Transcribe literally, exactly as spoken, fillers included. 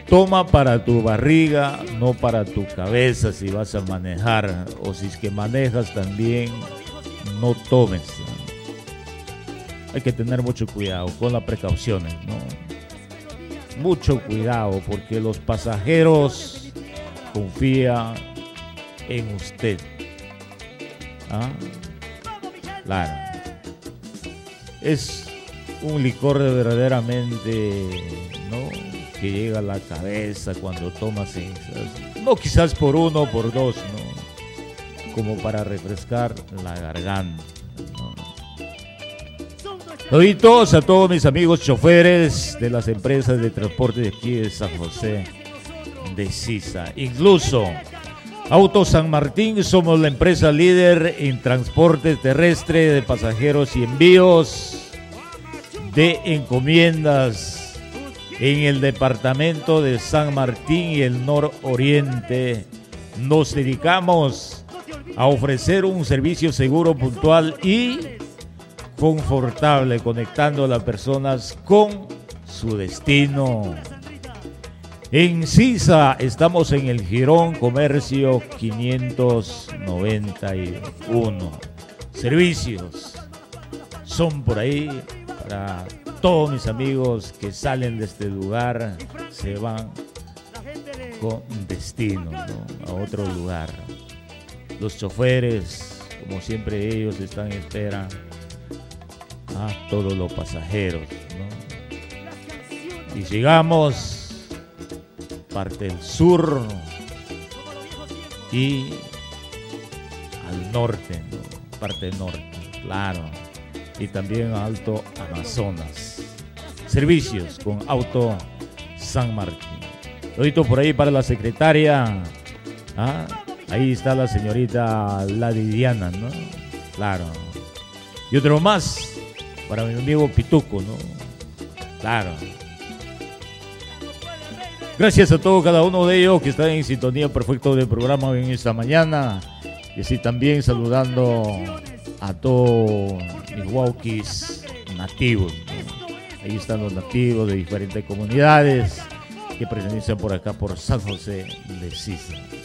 Toma para tu barriga, no para tu cabeza si vas a manejar, o si es que manejas también, no tomes. Hay que tener mucho cuidado con las precauciones, ¿no? Mucho cuidado, porque los pasajeros confían en usted. ¿Ah? Claro. Es un licor de verdaderamente, ¿no?, que llega a la cabeza cuando tomas esas. No quizás por uno o por dos, ¿no?, como para refrescar la garganta, ¿no? Saluditos a todos mis amigos choferes de las empresas de transporte de aquí de San José de Sisa. Incluso Auto San Martín, somos la empresa líder en transporte terrestre de pasajeros y envíos de encomiendas en el departamento de San Martín y el nororiente. Nos dedicamos a ofrecer un servicio seguro, puntual y confortable, conectando a las personas con su destino. En Sisa estamos en el Jirón Comercio quinientos noventa y uno. Servicios son por ahí para todos mis amigos que salen de este lugar, se van con destino, ¿no?, a otro lugar. Los choferes, como siempre, ellos están en espera a todos los pasajeros, ¿no? Y llegamos parte del sur y al norte, ¿no?, parte norte, claro, y también a Alto Amazonas. Servicios con Auto San Martín. Todito por ahí para la secretaria. ¿Ah? Ahí está la señorita La Diana, ¿no? Claro. Y otro más para mi amigo Pituco, ¿no? Claro. Gracias a todos, cada uno de ellos que están en sintonía perfecto del programa en esta mañana. Y así también saludando a todos mis huauquis nativos, ¿no? Ahí están los nativos de diferentes comunidades que pertenecen por acá, por San José de Sisa.